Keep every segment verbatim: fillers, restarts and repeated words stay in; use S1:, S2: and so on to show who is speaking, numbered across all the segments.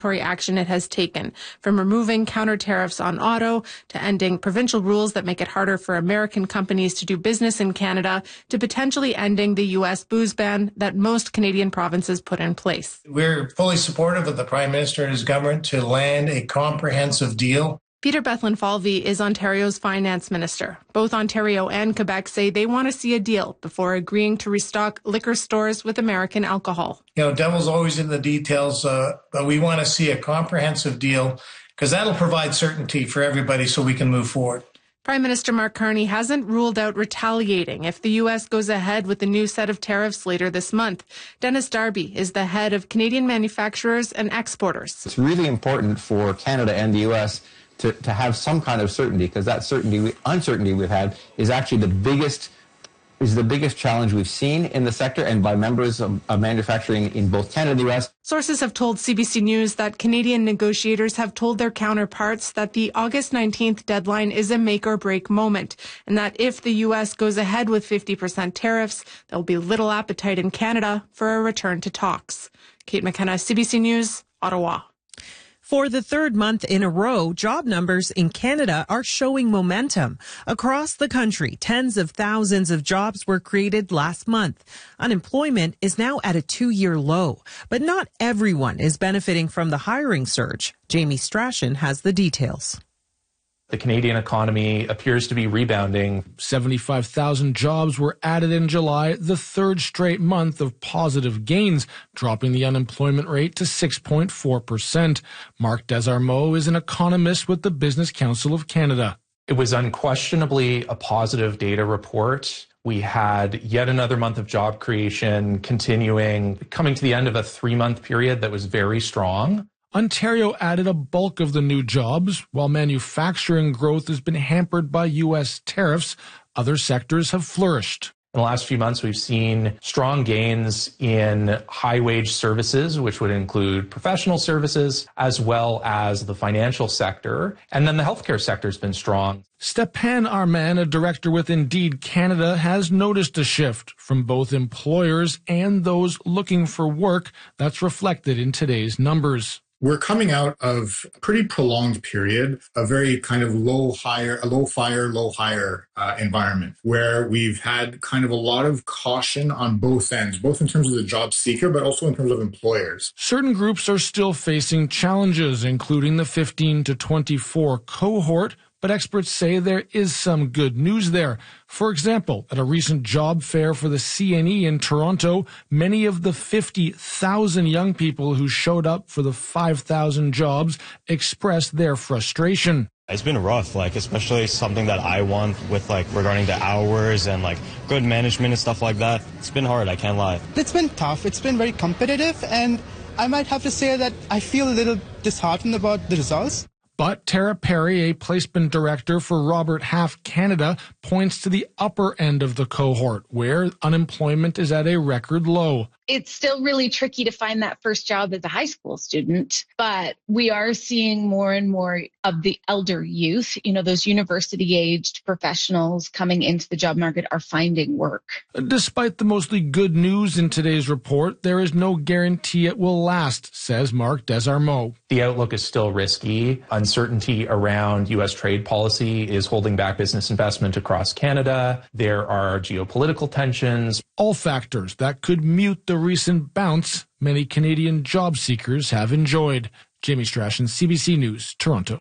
S1: action it has taken, from removing counter tariffs on auto to ending provincial rules that make it harder for American companies to do business in Canada to potentially ending the U S booze ban that most Canadian provinces put in place.
S2: We're fully supportive of the Prime Minister and his government to land a comprehensive deal.
S1: Peter Bethlenfalvy is Ontario's finance minister. Both Ontario and Quebec say they want to see a deal before agreeing to restock liquor stores with American alcohol.
S2: You know, devil's always in the details, uh, but we want to see a comprehensive deal because that'll provide certainty for everybody so we can move forward.
S1: Prime Minister Mark Carney hasn't ruled out retaliating if the U S goes ahead with the new set of tariffs later this month. Dennis Darby is the head of Canadian Manufacturers and Exporters.
S3: It's really important for Canada and the U S To, to have some kind of certainty, because that certainty, uncertainty we've had is actually the biggest is the biggest challenge we've seen in the sector and by members of, of manufacturing in both Canada and the U S.
S1: Sources have told C B C News that Canadian negotiators have told their counterparts that the August nineteenth deadline is a make or break moment, and that if the U S goes ahead with fifty percent tariffs, there will be little appetite in Canada for a return to talks. Kate McKenna, C B C News, Ottawa.
S4: For the third month in a row, job numbers in Canada are showing momentum. Across the country, tens of thousands of jobs were created last month. Unemployment is now at a two-year low, but not everyone is benefiting from the hiring surge. Jamie Strachan has the details.
S5: The Canadian economy appears to be rebounding.
S6: seventy-five thousand jobs were added in July, the third straight month of positive gains, dropping the unemployment rate to six point four percent. Mark Desarmeaux is an economist with the Business Council of Canada.
S5: It was unquestionably a positive data report. We had yet another month of job creation continuing, coming to the end of a three-month period that was very strong.
S6: Ontario added a bulk of the new jobs. While manufacturing growth has been hampered by U S tariffs, other sectors have flourished.
S5: In the last few months, we've seen strong gains in high-wage services, which would include professional services, as well as the financial sector. And then the healthcare sector has been strong.
S6: Stepan Arman, a director with Indeed Canada, has noticed a shift from both employers and those looking for work that's reflected in today's numbers.
S7: We're coming out of a pretty prolonged period, a very kind of low hire, a low fire, low hire uh, environment where we've had kind of a lot of caution on both ends, both in terms of the job seeker, but also in terms of employers.
S6: Certain groups are still facing challenges, including the fifteen to twenty-four cohort, but experts say there is some good news there. For example, at a recent job fair for the C N E in Toronto, many of the fifty thousand young people who showed up for the five thousand jobs expressed their frustration.
S8: It's been rough, like especially something that I want with like regarding the hours and like good management and stuff like that. It's been hard, I can't lie.
S9: It's been tough. It's been very competitive, and I might have to say that I feel a little disheartened about the results.
S6: But Tara Perry, a placement director for Robert Half Canada, points to the upper end of the cohort, where unemployment is at a record low.
S10: It's still really tricky to find that first job as a high school student, but we are seeing more and more of the elder youth, you know, those university-aged professionals coming into the job market are finding work.
S6: Despite the mostly good news in today's report, there is no guarantee it will last, says Mark Desarmeaux.
S5: The outlook is still risky. Uncertainty around U S trade policy is holding back business investment across Canada. There are geopolitical tensions.
S6: All factors that could mute the recent bounce many Canadian job seekers have enjoyed. Jamie Strachan, C B C News, Toronto.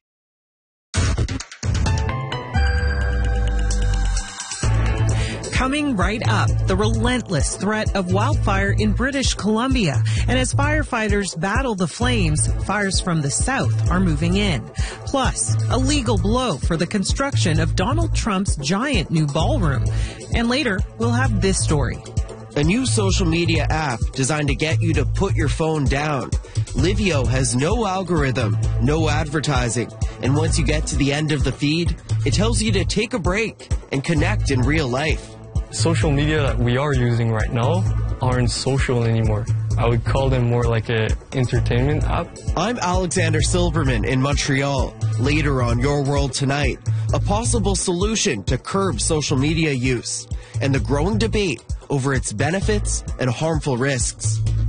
S4: Coming right up, the relentless threat of wildfire in British Columbia. And as firefighters battle the flames, fires from the south are moving in. Plus, a legal blow for the construction of Donald Trump's giant new ballroom. And later, we'll have this story.
S11: A new social media app designed to get you to put your phone down. Livio has no algorithm, no advertising, and once you get to the end of the feed, it tells you to take a break and connect in real life.
S12: Social media that we are using right now aren't social anymore. I would call them more like an entertainment app.
S11: I'm Alexander Silverman in Montreal. Later on Your World Tonight, a possible solution to curb social media use and the growing debate over its benefits and harmful risks.